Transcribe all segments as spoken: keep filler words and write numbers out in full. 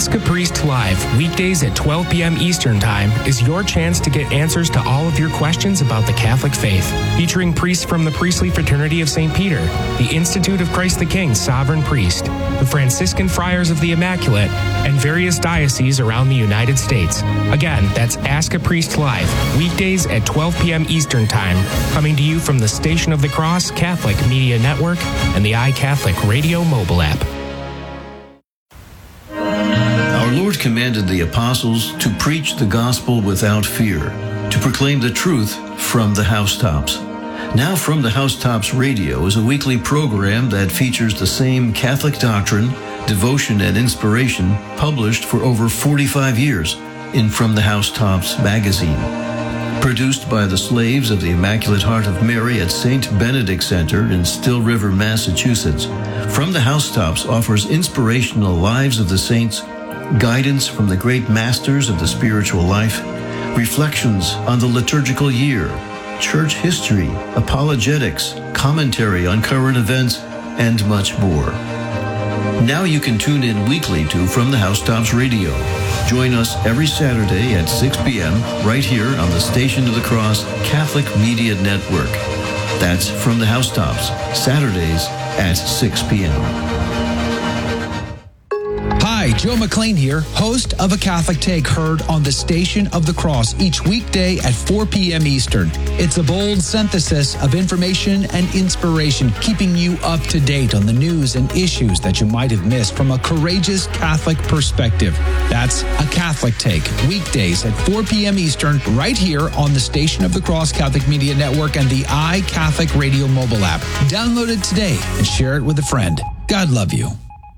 Ask a Priest Live, weekdays at twelve p.m. Eastern Time, is your chance to get answers to all of your questions about the Catholic faith. Featuring priests from the Priestly Fraternity of Saint Peter, the Institute of Christ the King Sovereign Priest, the Franciscan Friars of the Immaculate, and various dioceses around the United States. Again, that's Ask a Priest Live, weekdays at twelve p.m. Eastern Time, coming to you from the Station of the Cross Catholic Media Network and the iCatholic Radio mobile app. Our Lord commanded the apostles to preach the gospel without fear, to proclaim the truth from the housetops. Now From the Housetops Radio is a weekly program that features the same Catholic doctrine, devotion, and inspiration published for over forty-five years in From the Housetops magazine. Produced by the slaves of the Immaculate Heart of Mary at Saint Benedict Center in Still River, Massachusetts, From the Housetops offers inspirational lives of the saints, guidance from the great masters of the spiritual life, reflections on the liturgical year, church history, apologetics, commentary on current events, and much more. Now you can tune in weekly to From the Housetops Radio. Join us every Saturday at six p.m. right here on the Station of the Cross Catholic Media Network. That's From the Housetops, Saturdays at six p.m. Hi, Joe McLean here, host of A Catholic Take, heard on the Station of the Cross each weekday at four p.m. Eastern. It's a bold synthesis of information and inspiration, keeping you up to date on the news and issues that you might have missed from a courageous Catholic perspective. That's A Catholic Take, weekdays at four p.m. Eastern, right here on the Station of the Cross Catholic Media Network and the iCatholic Radio mobile app. Download it today and share it with a friend. God love you.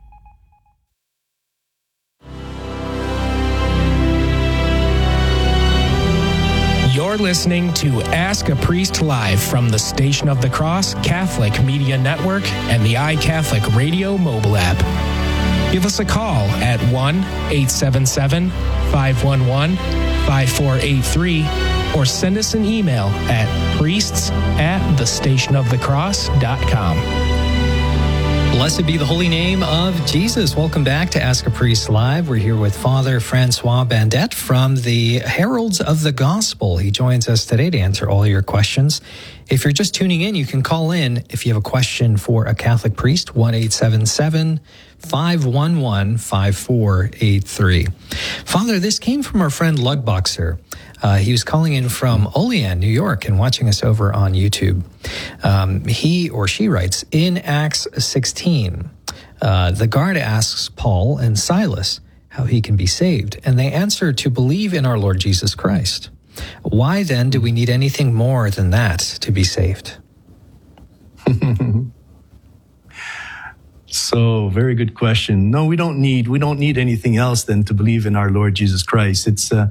You're listening to Ask a Priest Live from the Station of the Cross Catholic Media Network and the iCatholic Radio mobile app. Give us a call at one eight seven seven, five one one, five four eight three or send us an email at priests at the station of the cross dot com. Blessed be the holy name of Jesus. Welcome back to Ask a Priest Live. We're here with Father Francois Bandette from the Heralds of the Gospel. He joins us today to answer all your questions. If you're just tuning in, you can call in if you have a question for a Catholic priest, one eight seven seven, five one one, five four eight three. Father, this came from our friend Lugboxer. Uh, he was calling in from Olean, New York, and watching us over on YouTube. Um, he or she writes, in Acts sixteen, uh, the guard asks Paul and Silas how he can be saved, and they answer to believe in our Lord Jesus Christ. Why then do we need anything more than that to be saved? So, very good question. No, we don't need we don't need anything else than to believe in our Lord Jesus Christ. It's uh,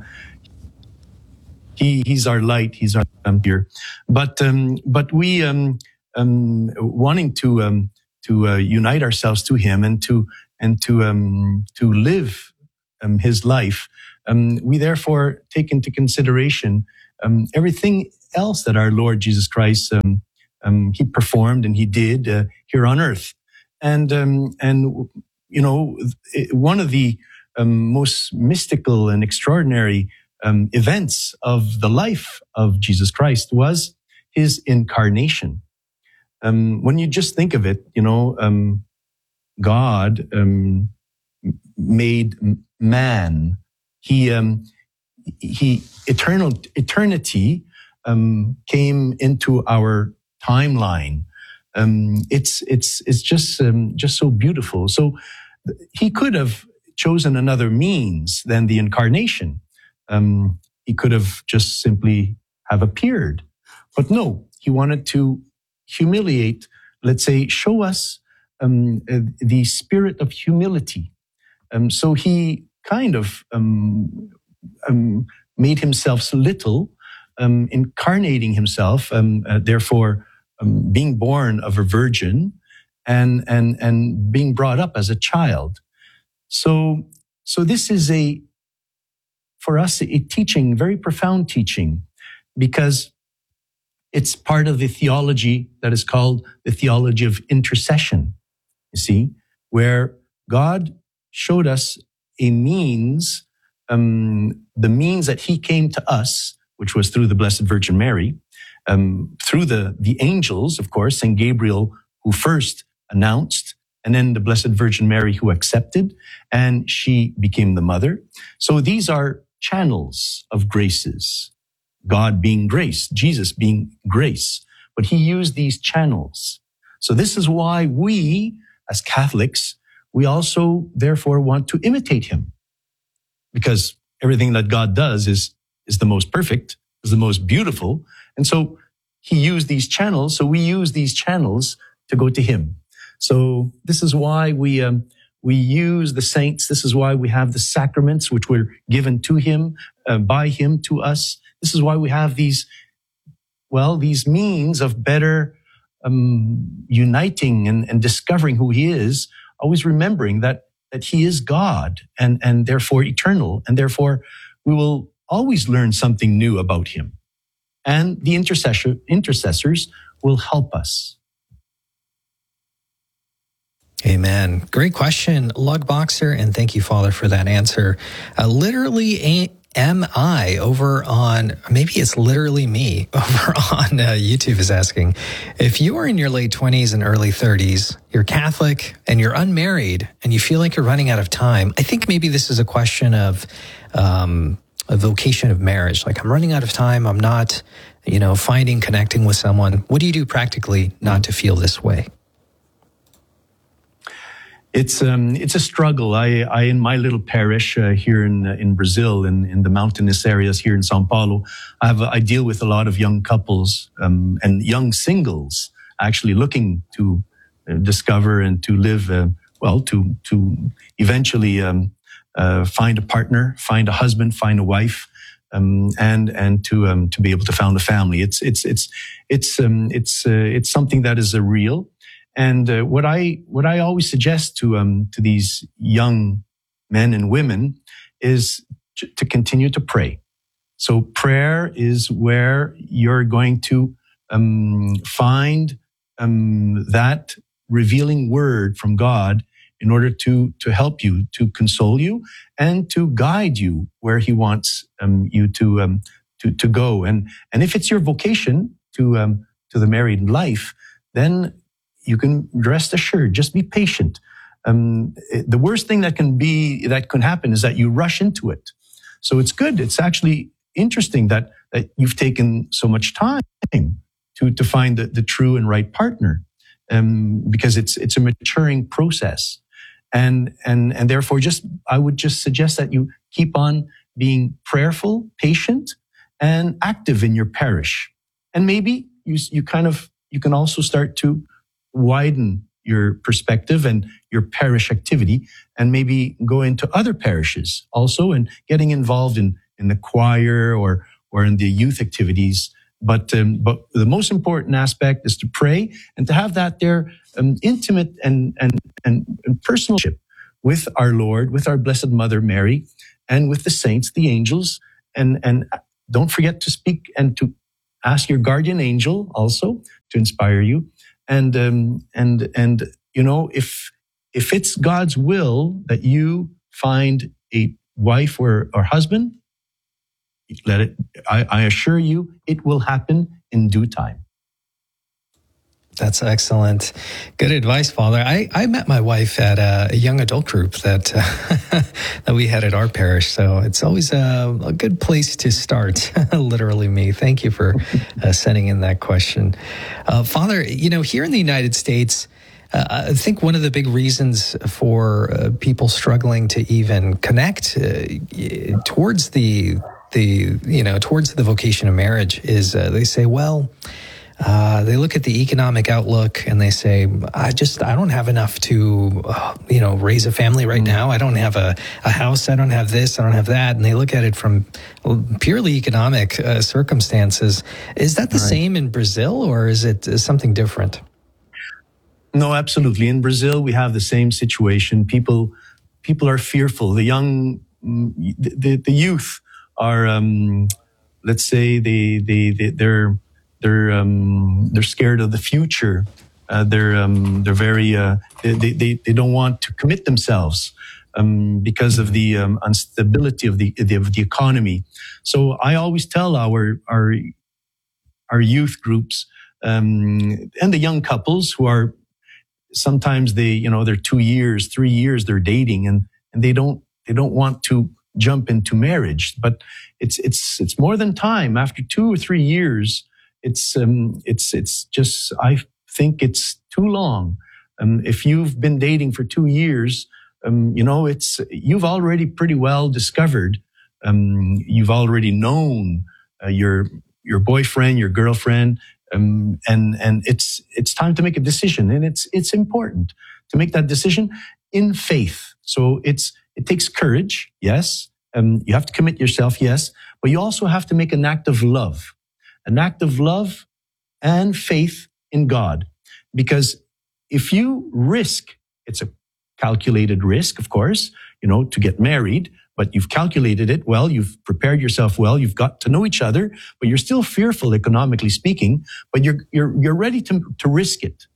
he he's our light, he's our lamp. But um, but we um, um, wanting to um, to uh, unite ourselves to Him and to and to um, to live um, His life. Um, we therefore take into consideration um, everything else that our Lord Jesus Christ um, um, He performed and He did uh, here on earth. And, um, and, you know, one of the um, most mystical and extraordinary um, events of the life of Jesus Christ was His incarnation. Um, when you just think of it, you know, um, God um, made man. He, um, he, eternal, eternity um, came into our timeline. Um, it's it's it's just um, just so beautiful. So He could have chosen another means than the incarnation. Um, he could have just simply have appeared, but no, He wanted to humiliate. Let's say, show us um, uh, the spirit of humility. Um, so He kind of um, um, made Himself little, um, incarnating Himself. Um, uh, therefore. Um, being born of a virgin and, and, and being brought up as a child. So, so this is a, for us, a teaching, very profound teaching, because it's part of the theology that is called the theology of intercession, you see, where God showed us a means, um, the means that he came to us, which was through the Blessed Virgin Mary, um, through the, the angels, of course, Saint Gabriel, who first announced, and then the Blessed Virgin Mary who accepted, and she became the mother. So these are channels of graces. God being grace, Jesus being grace, but he used these channels. So this is why we, as Catholics, we also therefore want to imitate him, because everything that God does is, is the most perfect, is the most beautiful. And so he used these channels. So we use these channels to go to him. So this is why we, um, we use the saints. This is why we have the sacraments, which were given to him, uh, by him to us. This is why we have these, well, these means of better um, uniting and, and discovering who he is, always remembering that that he is God and, and therefore eternal, and therefore we will always learn something new about him. And the intercessor, intercessors will help us. Amen. Great question, Lugboxer, and thank you, Father, for that answer. Uh, literally, a- am I over on, maybe it's literally me, over on uh, YouTube is asking, if you are in your late twenties and early thirties, you're Catholic and you're unmarried and you feel like you're running out of time, I think maybe this is a question of um, a vocation of marriage. Like, I'm running out of time. I'm not, you know, finding, connecting with someone. What do you do practically not to feel this way? It's um, it's a struggle. I, I in my little parish uh, here in uh, in Brazil, in, in the mountainous areas here in São Paulo, I have I deal with a lot of young couples um, and young singles actually looking to uh, discover and to live uh, well to to eventually um, uh, find a partner, find a husband, find a wife, um, and and to um, to be able to found a family. It's it's it's it's um, it's uh, it's something that is a real. And uh, what I what I always suggest to um to these young men and women is to, to continue to pray. So prayer is where you're going to um, find um, that revealing word from God in order to to help you, to console you, and to guide you where He wants um, you to um, to to go. And and if it's your vocation to um, to the married life, then you can rest assured, just be patient. Um, the worst thing that can be, that can happen is that you rush into it. So it's good. It's actually interesting that, that you've taken so much time to, to find the, the true and right partner. Um, because it's, it's a maturing process. And, and, and therefore just, I would just suggest that you keep on being prayerful, patient, and active in your parish. And maybe you, you kind of, you can also start to widen your perspective and your parish activity, and maybe go into other parishes also and getting involved in, in the choir or, or in the youth activities. But, um, but the most important aspect is to pray and to have that there, um, intimate and, and, and, and personalship with our Lord, with our Blessed Mother Mary, and with the saints, the angels. And, and don't forget to speak and to ask your guardian angel also to inspire you. And, um, and, and, you know, if, if it's God's will that you find a wife or, or husband, let it, I, I assure you, it will happen in due time. That's excellent. Good advice, Father. I, I met my wife at a, a young adult group that uh, that we had at our parish. So it's always a, a good place to start, literally me. Thank you for uh, sending in that question. Uh, Father, you know, here in the United States, uh, I think one of the big reasons for uh, people struggling to even connect uh, towards the, the, you know, towards the vocation of marriage is uh, they say, well, Uh, they look at the economic outlook and they say, I just, I don't have enough to, uh, you know, raise a family right now. I don't have a, a house. I don't have this. I don't have that. And they look at it from purely economic uh, circumstances. Is that the right. same in Brazil, or is it something different? No, absolutely. In Brazil, we have the same situation. People, people are fearful. The young, the, the youth are, um, let's say they, they, they they're, They're um, they're scared of the future. Uh, they're um, they're very uh, they, they they don't want to commit themselves. um, because of the um, instability of the, the of the economy. So I always tell our our our youth groups um, and the young couples who are sometimes they you know they're two years, three years they're dating and and they don't they don't want to jump into marriage, but it's it's it's more than time. After two or three years, it's um, it's it's just I think it's too long. Um, if you've been dating for two years, um, you know it's you've already pretty well discovered. Um, you've already known uh, your your boyfriend, your girlfriend, um, and and it's it's time to make a decision, and it's it's important to make that decision in faith. So it's it takes courage, yes. Um, you have to commit yourself, yes, but you also have to make an act of love, an act of love and faith in God, because if you risk, it's a calculated risk, of course, you know, to get married, but you've calculated it well, you've prepared yourself well, you've got to know each other, but you're still fearful, economically speaking, but you're you're you're ready to to risk it.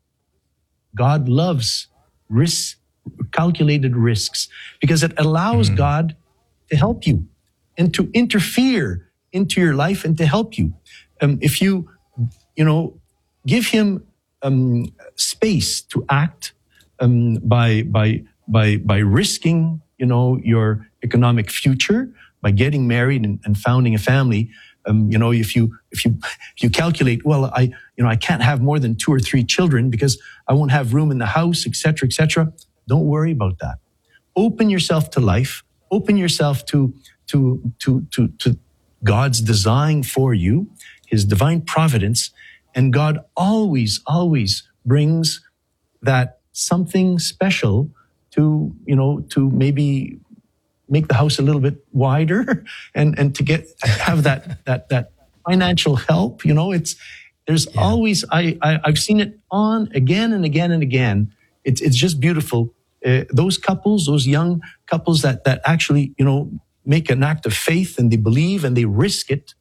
God loves risk, calculated risks, because it allows mm. God to help you and to interfere into your life and to help you. Um, if you, you know, give him um, space to act um, by by by by risking, you know, your economic future by getting married and, and founding a family. Um, you know, if you if you if you calculate, well, I you know I can't have more than two or three children because I won't have room in the house, et cetera, et cetera. Don't worry about that. Open yourself to life. Open yourself to to to to to God's design for you, His divine providence, and God always always brings that something special to you know to maybe make the house a little bit wider and and to get have that that that financial help. You know, it's there's yeah. always I, I I've seen it on again and again and again. It's it's just beautiful. Uh, those couples, those young couples that that actually, you know, make an act of faith and they believe and they risk it,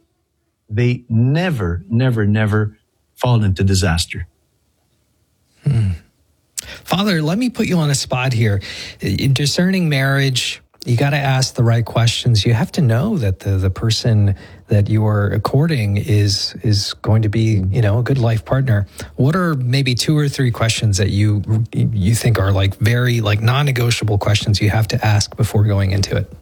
they never, never, never fall into disaster. Hmm. Father, let me put you on a spot here. In discerning marriage, you got to ask the right questions. You have to know that the, the person that you are courting is is going to be, you know, a good life partner. What are maybe two or three questions that you you think are like very like non-negotiable questions you have to ask before going into it?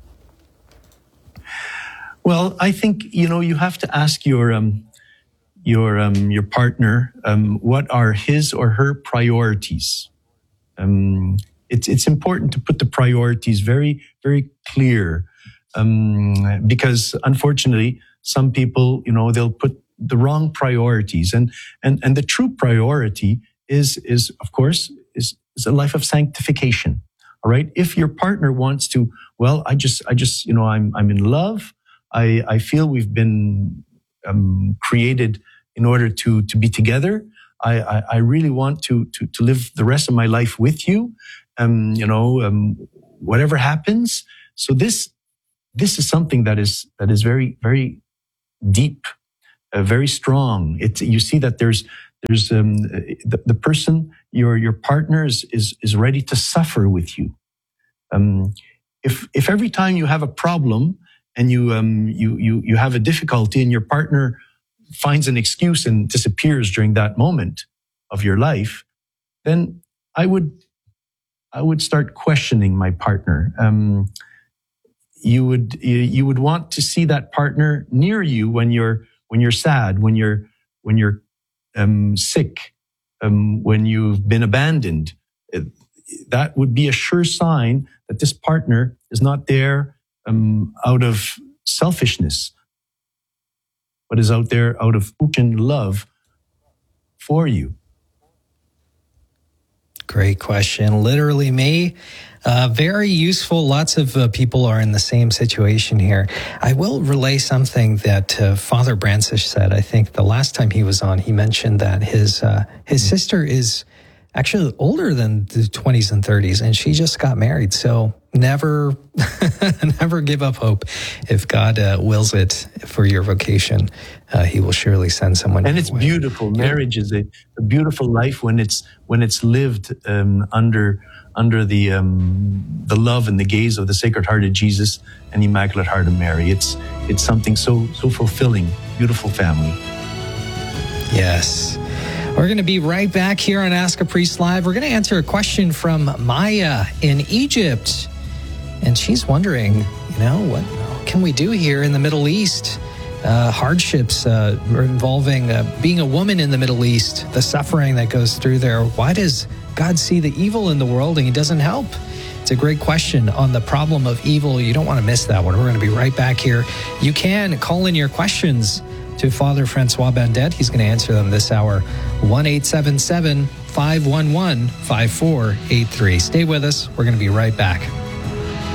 Well, I think, you know, you have to ask your um, your um, your partner um, what are his or her priorities. Um, it's it's important to put the priorities very very clear, um, because unfortunately some people, you know, they'll put the wrong priorities, and and and the true priority is is of course is is a life of sanctification. All right, if your partner wants to, well, I just I just you know I'm I'm in love. I I feel we've been um, created in order to to be together. I, I, I really want to, to, to live the rest of my life with you. Um, you know, um, whatever happens. So this, this is something that is, that is very, very deep, uh, very strong. It's, you see that there's, there's, um, the, the person, your, your partner is, is, is ready to suffer with you. Um, if, if every time you have a problem and you, um, you, you, you have a difficulty and your partner finds an excuse and disappears during that moment of your life, then I would, I would start questioning my partner. Um, you would, you would want to see that partner near you when you're, when you're sad, when you're, when you're um, sick, um, when you've been abandoned. That would be a sure sign that this partner is not there um, out of selfishness, but is out there out of open love for you. Great question. Literally me. Uh, very useful. Lots of uh, people are in the same situation here. I will relay something that uh, Father Brancis said. I think the last time he was on, he mentioned that his uh, his sister is actually older than the twenties and thirties, and she just got married. So never, never give up hope. If God uh, wills it for your vocation, uh, He will surely send someone. And it's way. beautiful. Marriage is a, a beautiful life when it's when it's lived um, under under the um, the love and the gaze of the Sacred Heart of Jesus and the Immaculate Heart of Mary. It's it's something so so fulfilling. Beautiful family. Yes. We're going to be right back here on Ask a Priest Live. We're going to answer a question from Maya in Egypt. And she's wondering, you know, what can we do here in the Middle East? Uh, hardships uh, involving uh, being a woman in the Middle East, the suffering that goes through there. Why does God see the evil in the world and he doesn't help? It's a great question on the problem of evil. You don't want to miss that one. We're going to be right back here. You can call in your questions to Father Francois Bandet. He's going to answer them this hour. one eight seven seven, five one one, five four eight three. Stay with us. We're going to be right back.